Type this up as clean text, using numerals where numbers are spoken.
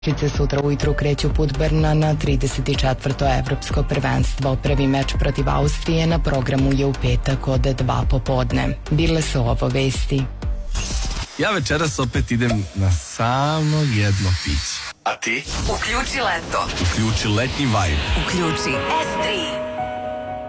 Čice sutra ujutru kreću put Brna na 34. evropsko prvenstvo. Prvi meč protiv Austrije na programu je u petak od 2 popodne. Bile su ovo vesti. Ja večeras opet idem na samo jedno piće. A ti? Uključi leto. Uključi letnji vibe. Uključi S3.